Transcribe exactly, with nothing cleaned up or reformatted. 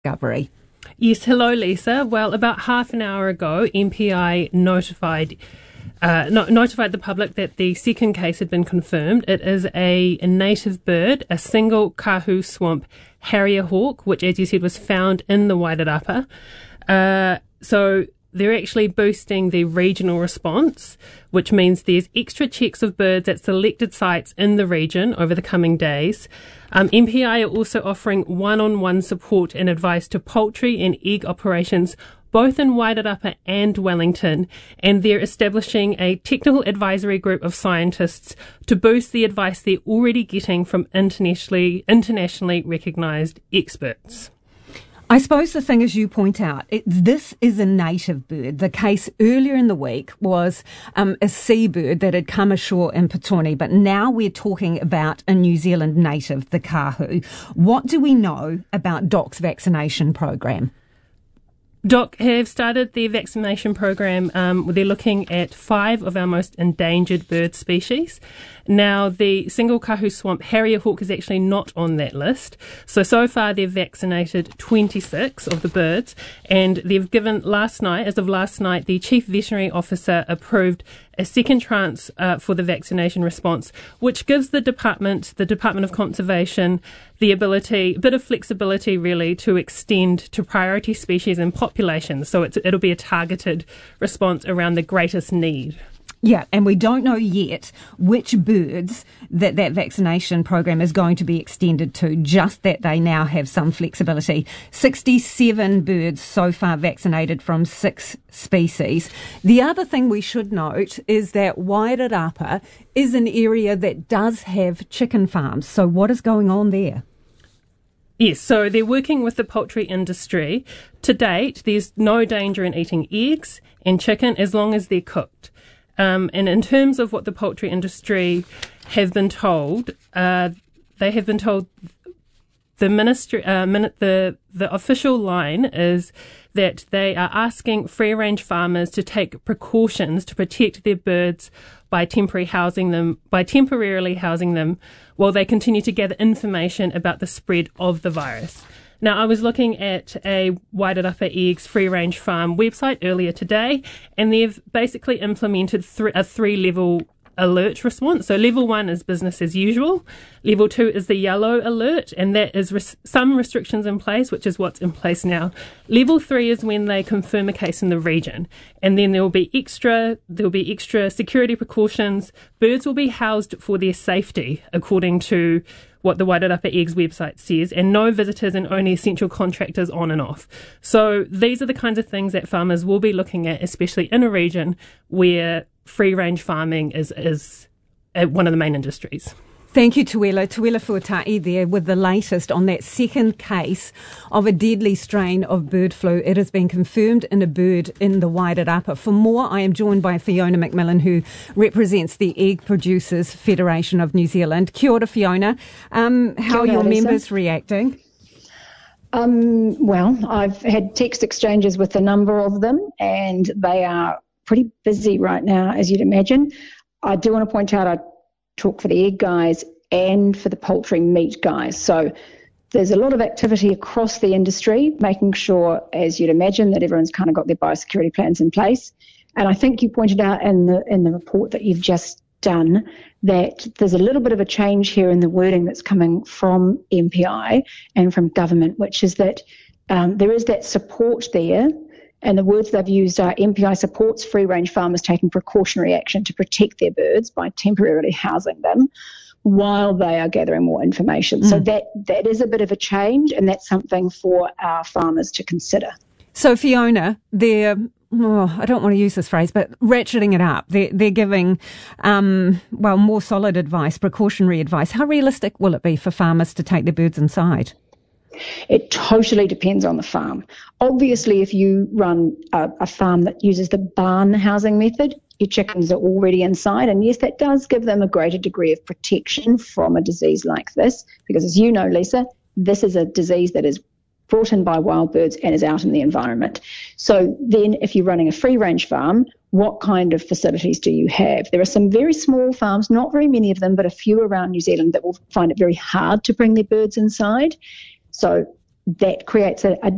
discovery. Yes, hello Lisa. Well, about half an hour ago, M P I notified uh, no, notified the public that the second case had been confirmed. It is a, a native bird, a single Kahu swamp harrier hawk, which, as you said, was found in the Wairarapa. Uh, so they're actually boosting the regional response, which means there's extra checks of birds at selected sites in the region over the coming days. Um, M P I are also offering one-on-one support and advice to poultry and egg operations, both in Wairarapa and Wellington, and they're establishing a technical advisory group of scientists to boost the advice they're already getting from internationally, internationally recognised experts. I suppose the thing, as you point out, it, this is a native bird. The case earlier in the week was um, a seabird that had come ashore in Petone, but now we're talking about a New Zealand native, the Kahu. What do we know about D O C's vaccination program? D O C have started their vaccination program. Um, they're looking at five of our most endangered bird species. Now, the single Kahu swamp harrier hawk is actually not on that list. So, so far they've vaccinated twenty-six of the birds, and they've given last night, as of last night, the Chief Veterinary Officer approved a second tranche uh, for the vaccination response, which gives the department, the Department of Conservation, the ability, a bit of flexibility really, to extend to priority species and populations. So it's, it'll be a targeted response around the greatest need. Yeah, and we don't know yet which birds that that vaccination program is going to be extended to, just that they now have some flexibility. sixty-seven birds so far vaccinated from six species. The other thing we should note is that Wairarapa is an area that does have chicken farms. So what is going on there? Yes, so they're working with the poultry industry. To date, there's no danger in eating eggs and chicken as long as they're cooked. Um, and in terms of what the poultry industry have been told, uh, they have been told the ministry, uh, min- the the official line is that they are asking free-range farmers to take precautions to protect their birds by temporary housing them, by temporarily housing them, while they continue to gather information about the spread of the virus. Now, I was looking at a Wairarapa Eggs free-range farm website earlier today, and they've basically implemented th- a three-level alert response. So level one is business as usual. Level two is the yellow alert, and that is res- some restrictions in place, which is what's in place now. Level three is when they confirm a case in the region, and then there will be extra there will be extra security precautions. Birds will be housed for their safety, according to what the Wairarapa Eggs website says, and no visitors and only essential contractors on and off. So these are the kinds of things that farmers will be looking at, especially in a region where free-range farming is, is one of the main industries. Thank you, Tuela. Tuela Fuatai there with the latest on that second case of a deadly strain of bird flu. It has been confirmed in a bird in the Wairarapa. For more, I am joined by Fiona McMillan, who represents the Egg Producers Federation of New Zealand. Kia ora, Fiona. Um, how are your Lisa. members reacting? Um, well, I've had text exchanges with a number of them, and they are pretty busy right now, as you'd imagine. I do want to point out I talk for the egg guys and for the poultry meat guys. So there's a lot of activity across the industry, making sure, as you'd imagine, that everyone's kind of got their biosecurity plans in place. And I think you pointed out in the in the report that you've just done that there's a little bit of a change here in the wording that's coming from M P I and from government, which is that um, there is that support there. And the words they've used are M P I supports free-range farmers taking precautionary action to protect their birds by temporarily housing them while they are gathering more information. Mm. So that that is a bit of a change, and that's something for our farmers to consider. So, Fiona, they're, oh, I don't want to use this phrase, but ratcheting it up. They're, they're giving, um, well, more solid advice, precautionary advice. How realistic will it be for farmers to take their birds inside? It totally depends on the farm. Obviously, if you run a, a farm that uses the barn housing method, your chickens are already inside. And yes, that does give them a greater degree of protection from a disease like this, because as you know, Lisa, this is a disease that is brought in by wild birds and is out in the environment. So then if you're running a free-range farm, what kind of facilities do you have? There are some very small farms, not very many of them, but a few around New Zealand that will find it very hard to bring their birds inside. So that creates a, a